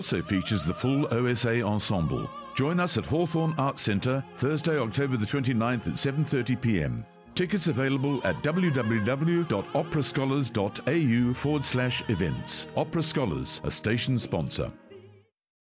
Also features the full OSA ensemble. Join us at Hawthorne Arts Centre, Thursday, October the 29th at 7:30 p.m. Tickets available at www.operascholars.au/events. Opera Scholars, a station sponsor.